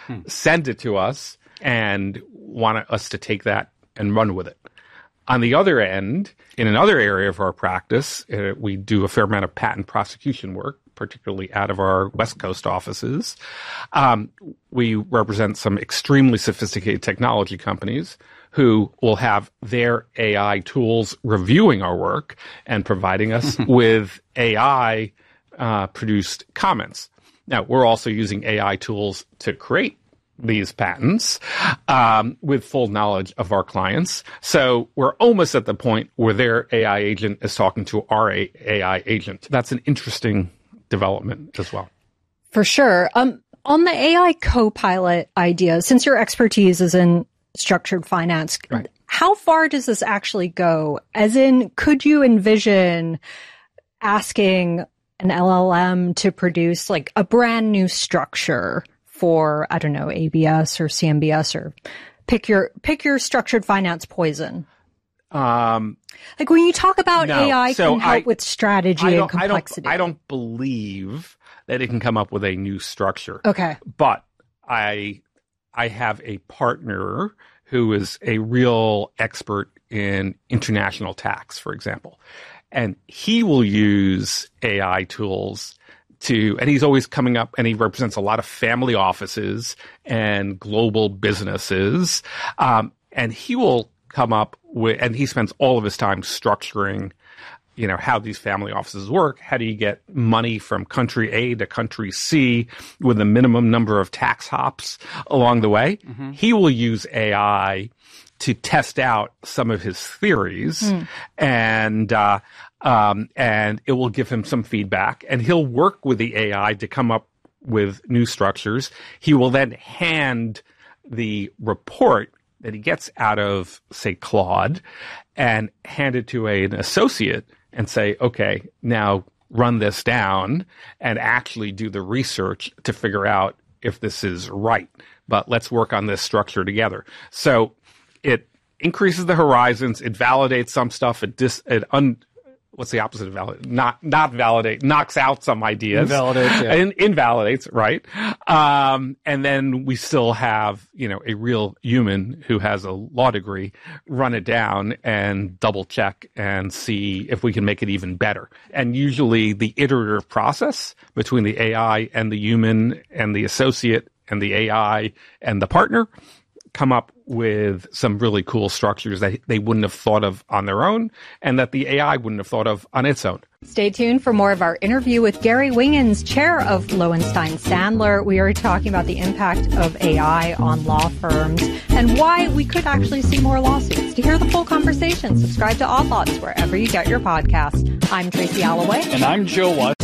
send it to us and want us to take that and run with it. On the other end, in another area of our practice, we do a fair amount of patent prosecution work, particularly out of our West Coast offices. We represent some extremely sophisticated technology companies who will have their AI tools reviewing our work and providing us with AI produced comments. Now, we're also using AI tools to create these patents with full knowledge of our clients. So we're almost at the point where their AI agent is talking to our AI agent. That's an interesting development as well. For sure. On the AI co-pilot idea, since your expertise is in structured finance, right, how far does this actually go? As in, could you envision asking an LLM to produce like a brand new structure for, I don't know, ABS or CMBS, or pick your structured finance poison? Like when you talk about AI can help with strategy and complexity. I don't believe that it can come up with a new structure. Okay. But I have a partner who is a real expert in international tax, for example. And he will use AI tools and he's always coming up, and he represents a lot of family offices and global businesses. And he will come up with, and he spends all of his time structuring, how these family offices work. How do you get money from country A to country C with a minimum number of tax hops along the way? Mm-hmm. He will use AI to test out some of his theories, and it will give him some feedback, and he'll work with the AI to come up with new structures. He will then hand the report that he gets out of, say, Claude, and hand it to an associate and say, okay, now run this down and actually do the research to figure out if this is right. But let's work on this structure together. So it increases the horizons. It validates some stuff. What's the opposite of validate? Not validate, knocks out some ideas. Invalidates, yeah. Invalidates, right? And then we still have, a real human who has a law degree run it down and double check and see if we can make it even better. And usually the iterative process between the AI and the human and the associate and the AI and the partner come up with some really cool structures that they wouldn't have thought of on their own and that the AI wouldn't have thought of on its own. Stay tuned for more of our interview with Gary Wingens, chair of Lowenstein Sandler. We are talking about the impact of AI on law firms and why we could actually see more lawsuits. To hear the full conversation, subscribe to Odd Lots wherever you get your podcasts. I'm Tracy Alloway. And I'm Joe Watts.